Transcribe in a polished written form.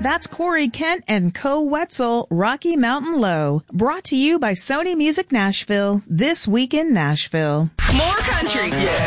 That's Corey Kent and Co Wetzel, Rocky Mountain Low. Brought to you by Sony Music Nashville, This Week in Nashville. More country. Yeah.